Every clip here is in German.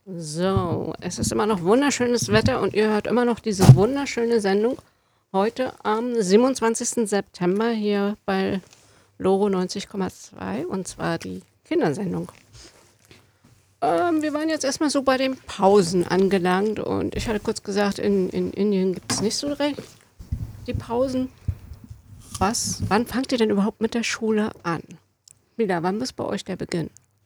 So, es ist immer noch wunderschönes Wetter und ihr hört immer noch diese wunderschöne Sendung heute am 27. September hier bei Loro 90,2 und zwar die Kindersendung. Wir waren jetzt erstmal so bei den Pausen angelangt und ich hatte kurz gesagt, in Indien gibt es nicht so recht die Pausen. Wann fangt ihr denn überhaupt mit der Schule an? Wieder, wann ist bei euch der Beginn?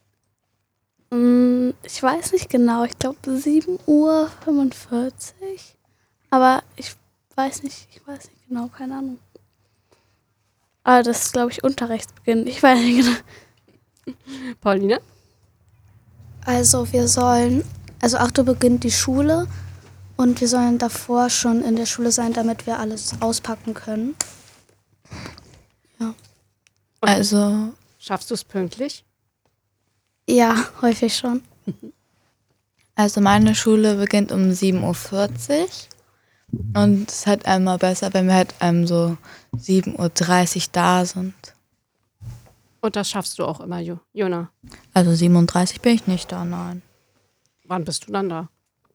Ich weiß nicht genau, ich glaube 7:45 Uhr. Aber ich weiß nicht genau, keine Ahnung. Aber das ist, glaube ich, Unterrichtsbeginn. Ich weiß nicht genau. Pauline? Also 8 Uhr beginnt die Schule und wir sollen davor schon in der Schule sein, damit wir alles auspacken können. Ja. Also schaffst du es pünktlich? Ja, häufig schon. Also meine Schule beginnt um 7:40 Uhr und es ist halt einmal besser, wenn wir halt so 7:30 Uhr da sind. Und das schaffst du auch immer, Jona? Also 7:30 Uhr bin ich nicht da, nein. Wann bist du dann da?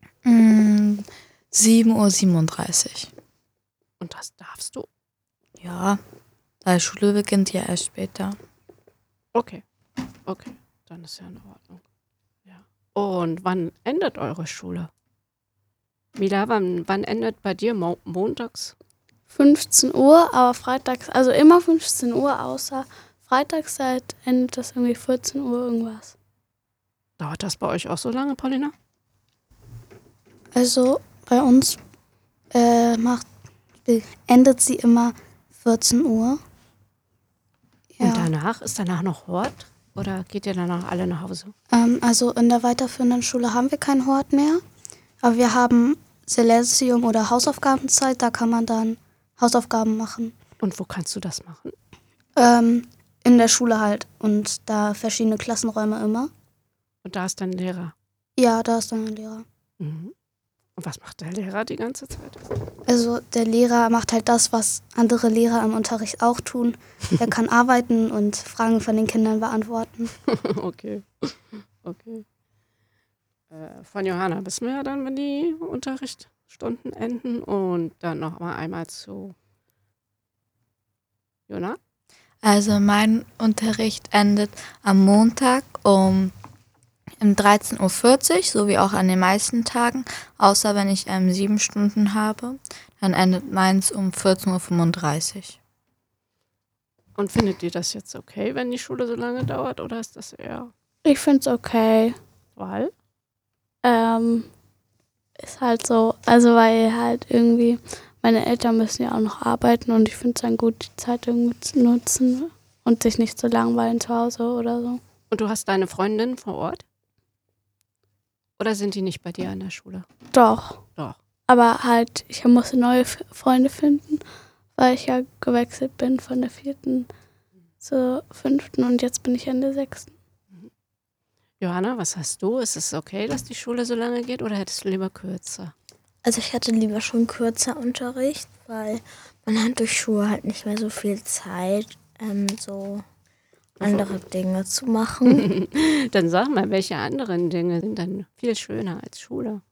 7:37 Uhr. Und das darfst du? Ja, weil Schule beginnt ja erst später. Okay, dann ist ja in Ordnung. Ja. Und wann endet eure Schule? Mila, wann endet bei dir montags? 15 Uhr, aber freitags, also immer 15 Uhr, außer Freitagszeit endet das irgendwie 14 Uhr irgendwas. Dauert das bei euch auch so lange, Paulina? Also bei uns endet sie immer 14 Uhr. Ja. Und ist danach noch Hort? Oder geht ihr danach alle nach Hause? Also in der weiterführenden Schule haben wir keinen Hort mehr. Aber wir haben Silenzium oder Hausaufgabenzeit, da kann man dann Hausaufgaben machen. Und wo kannst du das machen? In der Schule halt und da verschiedene Klassenräume immer. Und da ist dein Lehrer? Ja, da ist dann ein Lehrer. Mhm. Und was macht der Lehrer die ganze Zeit? Also der Lehrer macht halt das, was andere Lehrer im Unterricht auch tun. Er kann arbeiten und Fragen von den Kindern beantworten. Okay. Von Johanna wissen wir ja dann, wenn die Unterrichtsstunden enden. Und dann noch mal einmal zu Jona. Also mein Unterricht endet am Montag um 13:40 Uhr, so wie auch an den meisten Tagen, außer wenn ich 7 Stunden habe. Dann endet meins um 14:35 Uhr. Und findet ihr das jetzt okay, wenn die Schule so lange dauert, oder ist das eher... Ich finde es okay. Weil? Ist halt so, also weil halt irgendwie, meine Eltern müssen ja auch noch arbeiten und ich finde es dann gut, die Zeit irgendwie zu nutzen und sich nicht so langweilen zu Hause oder so. Und du hast deine Freundin vor Ort? Oder sind die nicht bei dir an der Schule? Doch. Aber halt, ich musste neue Freunde finden, weil ich ja gewechselt bin von der 4. zur 5. und jetzt bin ich an der 6. Johanna, was hast du? Ist es okay, dass die Schule so lange geht oder hättest du lieber kürzer? Also ich hätte lieber schon kürzer Unterricht, weil man hat durch Schule halt nicht mehr so viel Zeit, so andere Dinge zu machen. Dann sag mal, welche anderen Dinge sind dann viel schöner als Schule?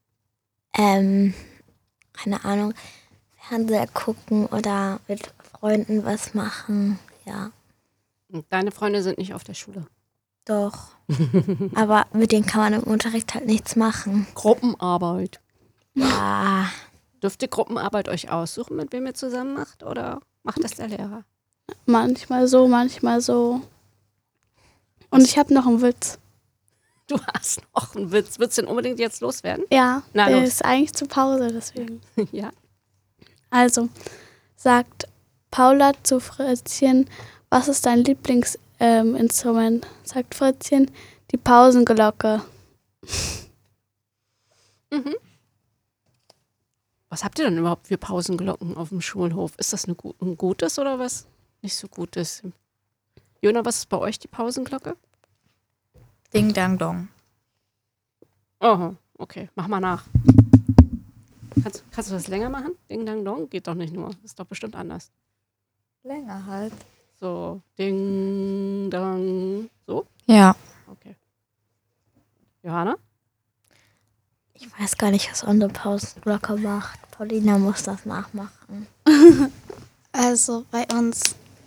Keine Ahnung, Fernseher gucken oder mit Freunden was machen, ja. Und deine Freunde sind nicht auf der Schule? Doch, aber mit denen kann man im Unterricht halt nichts machen. Gruppenarbeit. Ja. Dürft ihr Gruppenarbeit euch aussuchen, mit wem ihr zusammen macht, oder macht das der Lehrer? Manchmal so, manchmal so. Und ich habe noch einen Witz. Du hast noch einen Witz. Willst du den unbedingt jetzt loswerden? Ja, Na, der los. ist eigentlich zur Pause, deswegen. Ja. Also, sagt Paula zu Fritzchen, was ist dein Lieblingsinstrument? Sagt Fritzchen, die Pausenglocke. Mhm. Was habt ihr denn überhaupt für Pausenglocken auf dem Schulhof? Ist das ein gutes oder was nicht so gutes? Jona, was ist bei euch die Pausenglocke? Ding, dang, dong. Oh, okay. Mach mal nach. Kannst du das länger machen? Ding, dang, dong? Geht doch nicht nur. Ist doch bestimmt anders. Länger halt. So, ding, dang, so? Ja. Okay. Johanna? Ich weiß gar nicht, was unsere Pausenglocke macht. Paulina muss das nachmachen. Also bei uns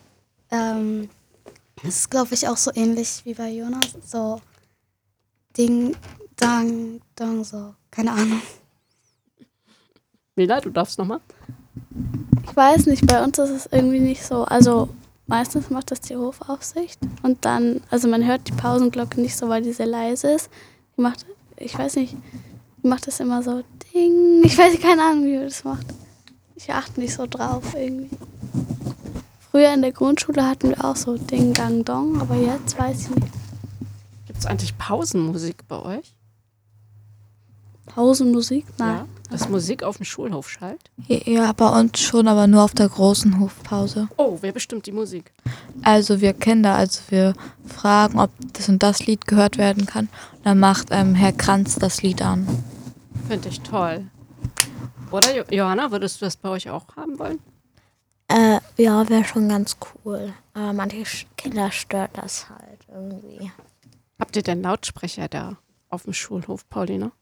ist es, glaube ich, auch so ähnlich wie bei Jonas. So Ding, Dang, Dong, so. Keine Ahnung. Mila, du darfst nochmal. Ich weiß nicht, bei uns ist es irgendwie nicht so. Also meistens macht das die Hofaufsicht und dann, also man hört die Pausenglocke nicht so, weil die sehr leise ist. Die macht, ich weiß nicht, die macht das immer so Ding. Ich weiß keine Ahnung, wie man das macht. Ich achte nicht so drauf irgendwie. Früher in der Grundschule hatten wir auch so Ding, Dang, Dong, aber jetzt weiß ich nicht. Gibt es eigentlich Pausenmusik bei euch? Pausenmusik? Nein. Ja, dass Musik auf dem Schulhof schallt? Ja, bei uns schon, aber nur auf der großen Hofpause. Oh, wer bestimmt die Musik? Also wir Kinder, also wir fragen, ob das und das Lied gehört werden kann. Und dann macht Herr Kranz das Lied an. Finde ich toll. Oder, Johanna, würdest du das bei euch auch haben wollen? Ja, wäre schon ganz cool. Aber manche Kinder stört das halt irgendwie. Habt ihr denn Lautsprecher da auf dem Schulhof, Paulina?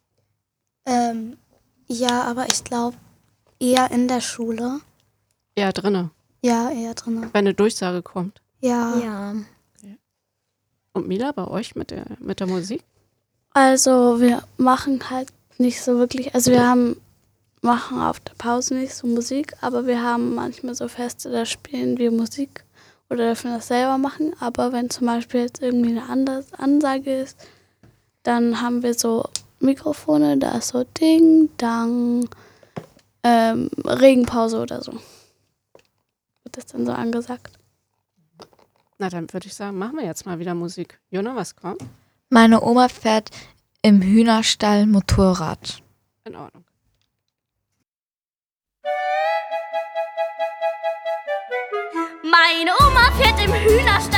Ja, aber ich glaube eher in der Schule. Eher drinne, Ja, eher drin. wenn eine Durchsage kommt. Ja. Ja. Und Mila, bei euch mit der Musik? Also wir machen halt nicht so wirklich, also wir machen auf der Pause nicht so Musik, aber wir haben manchmal so Feste, da spielen wir Musik oder dürfen das selber machen. Aber wenn zum Beispiel jetzt irgendwie eine andere Ansage ist, dann haben wir so Mikrofone, da ist so Ding, Dang, Regenpause oder so. Wird das dann so angesagt? Na, dann würde ich sagen, machen wir jetzt mal wieder Musik. Jona, was kommt? Meine Oma fährt im Hühnerstall Motorrad. In Ordnung. Meine Oma fährt im Hühnerstall